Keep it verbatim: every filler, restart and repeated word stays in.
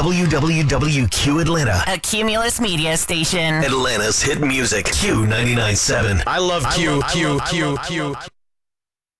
W W W Q Atlanta. A Cumulus media station. Atlanta's hit music. Q ninety-nine point seven. I love Q, Q, Q, Q.